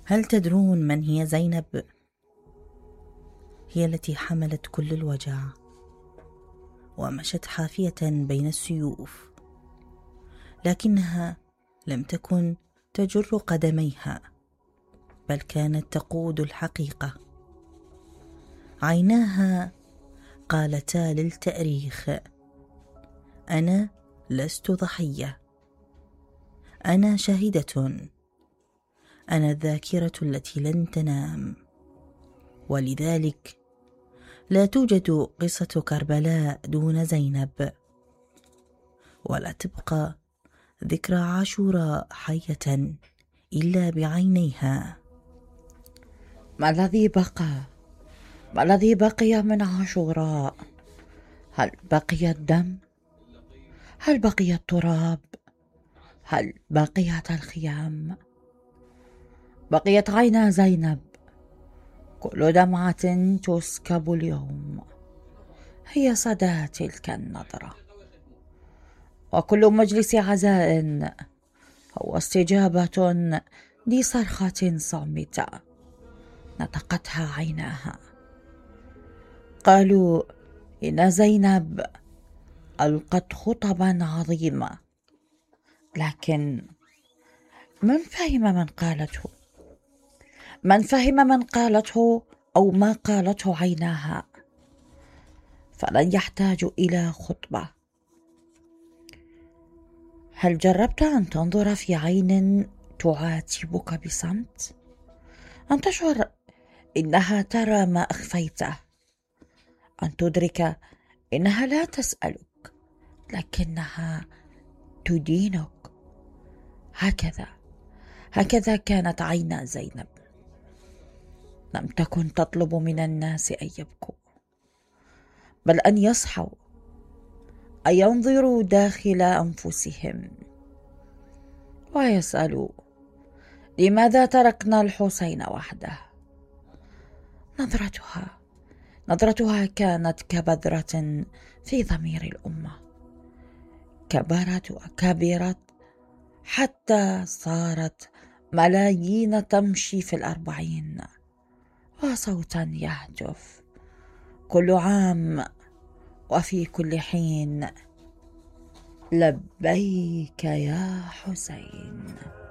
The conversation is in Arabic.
هل تدرون من هي زينب؟ هي التي حملت كل الوجع ومشت حافية بين السيوف، لكنها لم تكن تجر قدميها، بل كانت تقود الحقيقة. عيناها قالتا للتاريخ: أنا لست ضحية، أنا شاهدة، أنا الذاكرة التي لن تنام. ولذلك لا توجد قصة كربلاء دون زينب، ولا تبقى ذكرى عاشوراء حية إلا بعينيها. ما الذي بقى؟ ما الذي بقي من عاشوراء؟ هل بقي الدم؟ هل بقي التراب؟ هل بقيت الخيام؟ بقيت عينا زينب، كل دمعة تسكب اليوم هي صدى تلك النظرة، وكل مجلس عزاء هو استجابة لصرخة صامتة نطقتها عيناها. قالوا إن زينب ألقت خطبا عظيمة، لكن من فهم من قالته؟ من فهم من قالته أو ما قالته عيناها؟ فلن يحتاج إلى خطبة. هل جربت أن تنظر في عين تعاتبك بصمت؟ أن تشعر إنها ترى ما أخفيته؟ أن تدرك إنها لا تسألك لكنها تدينك؟ هكذا كانت عينا زينب. لم تكن تطلب من الناس أن يبكوا، بل أن يصحوا، أن ينظروا داخل أنفسهم ويسألوا: لماذا تركنا الحسين وحده؟ نظرتها كانت كبذرة في ضمير الأمة، كبرت وكبرت حتى صارت ملايين تمشي في 40، وصوتا يهتف كل عام وفي كل حين: لبيك يا حسين.